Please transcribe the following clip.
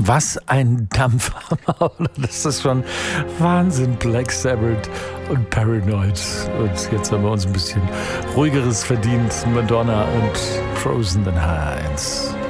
Was ein Dampfhammer. Das ist schon Wahnsinn. Black Sabbath und Paranoid. Und jetzt haben wir uns ein bisschen ruhigeres verdient. Madonna und Frozen den H1.